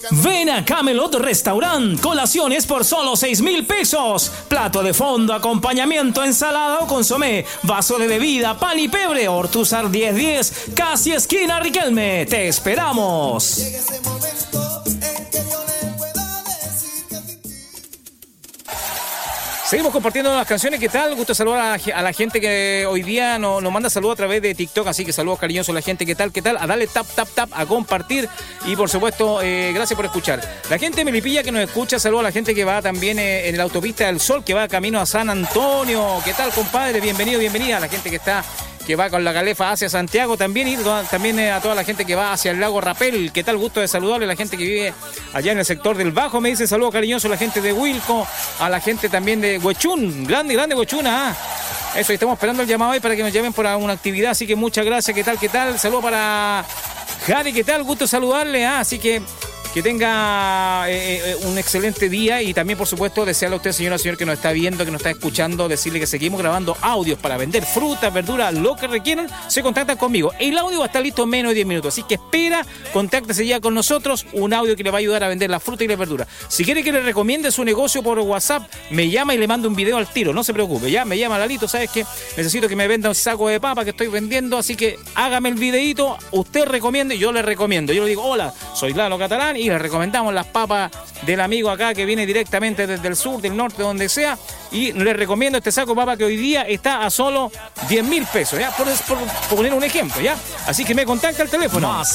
Ven a Camelot Restaurant. Colaciones por solo 6,000 pesos. Plato de fondo, acompañamiento, ensalada o consomé. Vaso de bebida, pan y pebre. Ortuzar 1010, casi esquina Riquelme. Te esperamos. Llega ese momento en que yo le pueda decir que sin ti. Seguimos compartiendo las canciones. ¿Qué tal? Gusto saludar a la gente que hoy día nos manda saludos a través de TikTok. Así que saludos cariñosos a la gente. ¿Qué tal? ¿Qué tal? A darle tap, a compartir. Y por supuesto, gracias por escuchar. La gente de Melipilla que nos escucha. Saludos a la gente que va también en la autopista del Sol, que va camino a San Antonio. ¿Qué tal, compadre? Bienvenido, bienvenida. A la gente que va con la Calefa hacia Santiago también, y también a toda la gente que va hacia el lago Rapel. ¿Qué tal? Gusto de saludarle a la gente que vive allá en el sector del Bajo. Me dice saludos cariñosos a la gente de Wilco, a la gente también de Huechún, grande Huechuna. Eso, y estamos esperando el llamado ahí para que nos llamen por alguna actividad, así que muchas gracias. ¿Qué tal? Saludos para Jari, ¿qué tal? Gusto de saludarle, así que tenga un excelente día, y también, por supuesto, desearle a usted, señora, señor, que nos está viendo, que nos está escuchando, decirle que seguimos grabando audios para vender frutas, verduras, lo que requieran. Se contactan conmigo. El audio va a estar listo en menos de 10 minutos, así que espera, contáctese ya con nosotros, un audio que le va a ayudar a vender la fruta y la verdura. Si quiere que le recomiende su negocio por WhatsApp, me llama y le mando un video al tiro, no se preocupe, ya me llama Lalito, ¿sabes qué? Necesito que me venda un saco de papa que estoy vendiendo, así que hágame el videito, usted recomiende, yo le recomiendo. Yo le digo, hola, soy Lalo Catalán, y les recomendamos las papas del amigo acá que viene directamente desde el sur, del norte, donde sea, y les recomiendo este saco de papa que hoy día está a solo 10,000 pesos, ¿ya? Por poner un ejemplo, ¿ya? Así que me contacta al teléfono. Más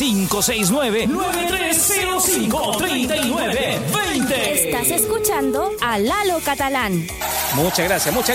569-9305-3920. Estás escuchando a Lalo Catalán. Muchas gracias.